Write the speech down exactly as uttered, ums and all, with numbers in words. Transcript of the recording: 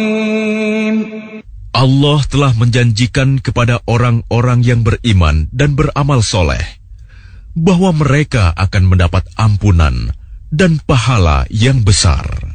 Allah telah menjanjikan kepada orang-orang yang beriman dan beramal soleh bahwa mereka akan mendapat ampunan dan pahala yang besar.